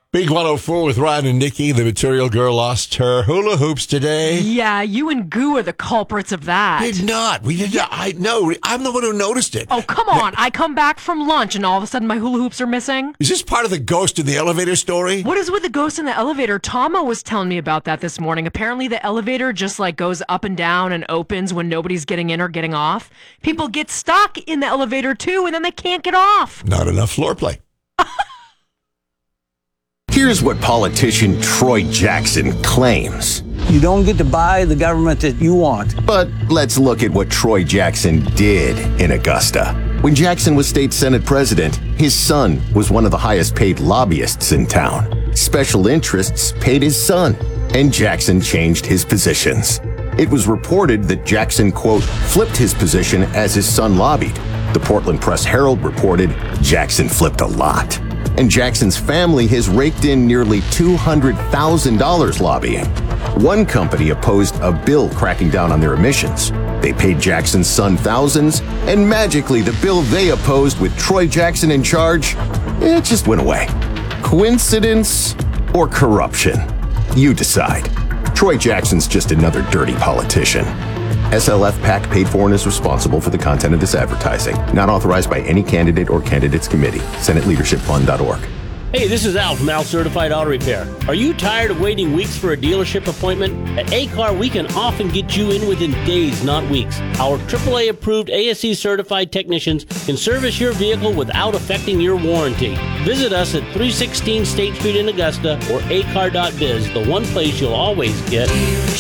Big 104 with Ryan and Nikki. The Material Girl lost her hula hoops today. Yeah, you and Goo are the culprits of that. Did not. We did not. I know. I'm the one who noticed it. Oh, come on. I come back from lunch and all of a sudden my hula hoops are missing. Is this part of the ghost in the elevator story? What is with the ghost in the elevator? Tomo was telling me about that this morning. Apparently the elevator just goes up and down and opens when nobody's getting in or getting off. People get stuck in the elevator too and then they can't get off. Not enough floor play. Here's what politician Troy Jackson claims. You don't get to buy the government that you want. But let's look at what Troy Jackson did in Augusta. When Jackson was state Senate president, his son was one of the highest paid lobbyists in town. Special interests paid his son, and Jackson changed his positions. It was reported that Jackson, quote, flipped his position as his son lobbied. The Portland Press-Herald reported Jackson flipped a lot. And Jackson's family has raked in nearly $200,000 lobbying. One company opposed a bill cracking down on their emissions. They paid Jackson's son thousands, and magically the bill they opposed with Troy Jackson in charge, it just went away. Coincidence or corruption? You decide. Troy Jackson's just another dirty politician. SLF PAC paid for and is responsible for the content of this advertising. Not authorized by any candidate or candidates committee. SenateLeadershipFund.org. Hey, this is Al from Al Certified Auto Repair. Are you tired of waiting weeks for a dealership appointment? At A-Car, we can often get you in within days, not weeks. Our AAA-approved ASE certified technicians can service your vehicle without affecting your warranty. Visit us at 316 State Street in Augusta or acar.biz, the one place you'll always get